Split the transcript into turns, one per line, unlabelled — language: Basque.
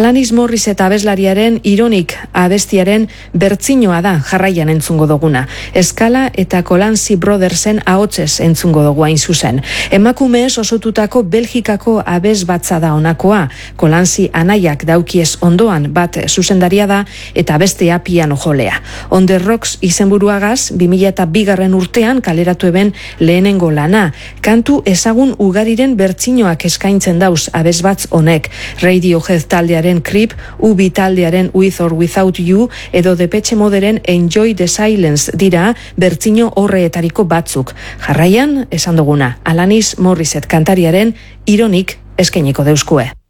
Alanis Morissette abeslariaren Ironic abestiaren bertsinoa da jarraian entzungo duguna. Eskala eta Colancy Brothersen ahotsez entzungo dugu hain zuzen. Emakumeez osotutako Belgikako abesbatza da honakoa. Colancy anaiak daukiez ondoan bat zuzendaria da eta bestea piano jolea. On the Rocks izenburuagaz 2002 urtean kaleratu eben lehenengo lana. Kantu ezagun ugariren bertsinoak eskaintzen dauz abesbatz honek. Radiohead taldearen Creep, Ubi taldearen With or Without You edo Depeche Moderen Enjoy the Silence dira bertsino horreetariko batzuk. Jarraian, esan duguna, Alanis Morissette kantariaren Ironic eskainiko deuskue.